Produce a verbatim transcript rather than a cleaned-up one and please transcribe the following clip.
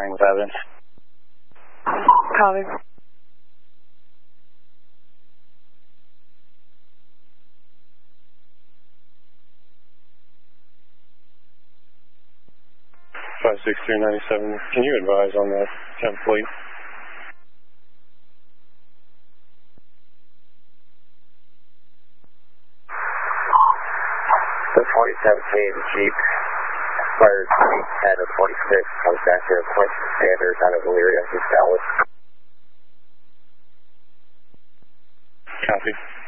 firing with evidence. Copy. five six three nine seven, can you advise on the temp plate? The twenty seventeen Jeep fired at a twenty-six, comes back here at Point Standard out of Elyria, East Dallas. Copy.